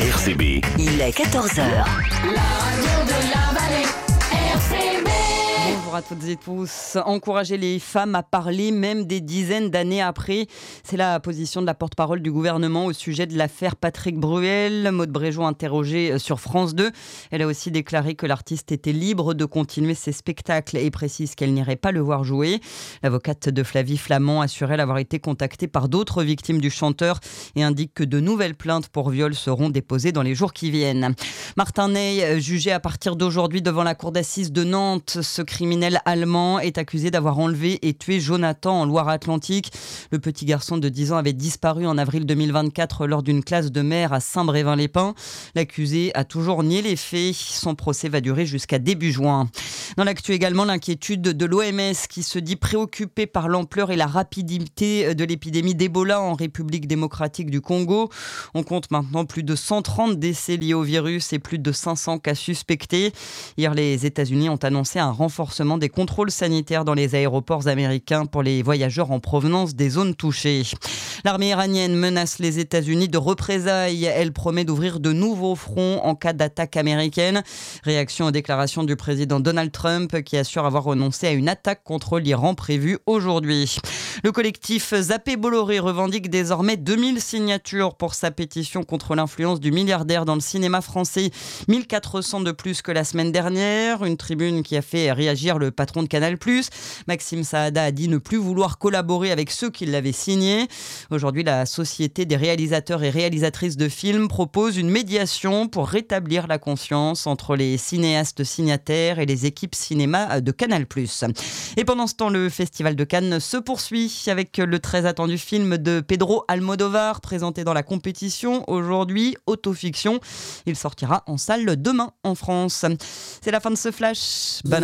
RCB. Il est 14h. La radio de la vallée, RCB. Bonjour à toutes et tous. Encourager les femmes à parler, même des dizaines d'années après, c'est la position de la porte-parole du gouvernement au sujet de l'affaire Patrick Bruel. Maude Bréjon interrogée sur France 2. Elle a aussi déclaré que l'artiste était libre de continuer ses spectacles et précise qu'elle n'irait pas le voir jouer. L'avocate de Flavie Flament assurait l'avoir été contactée par d'autres victimes du chanteur et indique que de nouvelles plaintes pour viol seront déposées dans les jours qui viennent. Martin Ney, jugé à partir d'aujourd'hui devant la cour d'assises de Nantes. Ce criminel allemand est accusé d'avoir enlevé et tué Jonathan en Loire-Atlantique. Le petit garçon de 10 ans avait disparu en avril 2024 lors d'une classe de mer à Saint-Brévin-les-Pins. L'accusé a toujours nié les faits. Son procès va durer jusqu'à début juin. Dans l'actu également, l'inquiétude de l'OMS qui se dit préoccupée par l'ampleur et la rapidité de l'épidémie d'Ebola en République démocratique du Congo. On compte maintenant plus de 130 décès liés au virus et plus de 500 cas suspectés. Hier, les États-Unis ont annoncé un renforcement des contrôles sanitaires dans les aéroports américains pour les voyageurs en provenance des zones touchées. L'armée iranienne menace les États-Unis de représailles. Elle promet d'ouvrir de nouveaux fronts en cas d'attaque américaine. Réaction aux déclarations du président Donald Trump qui assure avoir renoncé à une attaque contre l'Iran prévue aujourd'hui. Le collectif Zappé Bolloré revendique désormais 2000 signatures pour sa pétition contre l'influence du milliardaire dans le cinéma français. 1400 de plus que la semaine dernière. Une tribune qui a fait réagir le patron de Canal+. Maxime Saada a dit ne plus vouloir collaborer avec ceux qui l'avaient signé. Aujourd'hui, la Société des réalisateurs et réalisatrices de films propose une médiation pour rétablir la confiance entre les cinéastes signataires et les équipes cinéma de Canal+. Et pendant ce temps, le Festival de Cannes se poursuit avec le très attendu film de Pedro Almodovar présenté dans la compétition aujourd'hui, Autofiction. Il sortira en salle demain en France. C'est la fin de ce flash. Bonne